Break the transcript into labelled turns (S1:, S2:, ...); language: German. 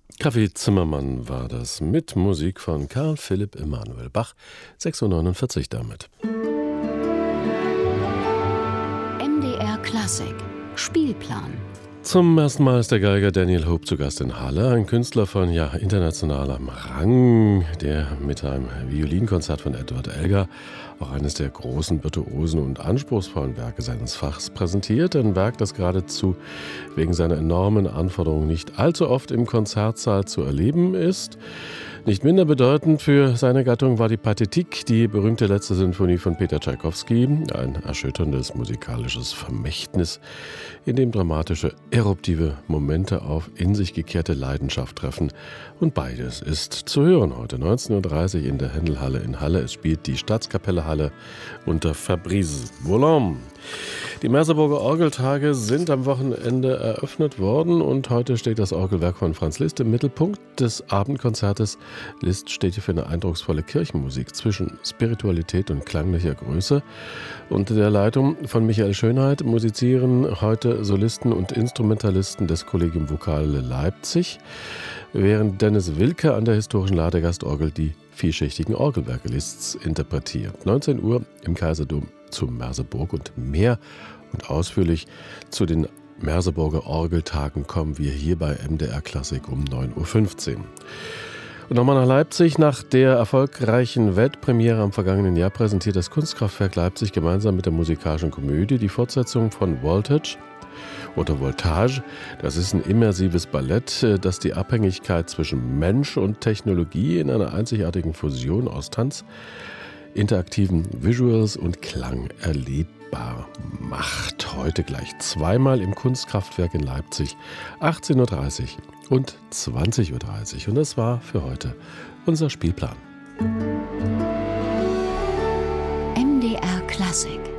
S1: Kaffee Zimmermann war das mit Musik von Karl Philipp Emanuel Bach, 6:49 Uhr damit.
S2: MDR Klassik Spielplan.
S1: Zum ersten Mal ist der Geiger Daniel Hope zu Gast in Halle, ein Künstler von internationalem Rang, der mit einem Violinkonzert von Edward Elgar auch eines der großen virtuosen und anspruchsvollen Werke seines Fachs präsentiert. Ein Werk, das geradezu wegen seiner enormen Anforderungen nicht allzu oft im Konzertsaal zu erleben ist. Nicht minder bedeutend für seine Gattung war die Pathetik, die berühmte letzte Sinfonie von Peter Tschaikowski, ein erschütterndes musikalisches Vermächtnis, in dem dramatische, eruptive Momente auf in sich gekehrte Leidenschaft treffen. Und beides ist zu hören heute 19:30 Uhr in der Händelhalle in Halle. Es spielt die Staatskapelle Halle unter Fabrice Volant. Die Merseburger Orgeltage sind am Wochenende eröffnet worden und heute steht das Orgelwerk von Franz Liszt im Mittelpunkt des Abendkonzertes. Liszt steht hier für eine eindrucksvolle Kirchenmusik zwischen Spiritualität und klanglicher Größe. Unter der Leitung von Michael Schönheit musizieren heute Solisten und Instrumentalisten des Collegium Vocale Leipzig, während Dennis Wilke an der historischen Ladegastorgel die vielschichtigen Orgelwerke Liszts interpretiert. 19 Uhr im Kaiserdom zu Merseburg und mehr und ausführlich zu den Merseburger Orgeltagen kommen wir hier bei MDR Klassik um 9:15 Uhr. Und nochmal nach Leipzig. Nach der erfolgreichen Weltpremiere am vergangenen Jahr präsentiert das Kunstkraftwerk Leipzig gemeinsam mit der musikalischen Komödie die Fortsetzung von Voltage oder Voltage. Das ist ein immersives Ballett, das die Abhängigkeit zwischen Mensch und Technologie in einer einzigartigen Fusion aus Tanz, interaktiven Visuals und Klang erlebbar macht. Heute gleich zweimal im Kunstkraftwerk in Leipzig, 18:30 Uhr und 20:30 Uhr. Und das war für heute unser Spielplan.
S2: MDR Klassik.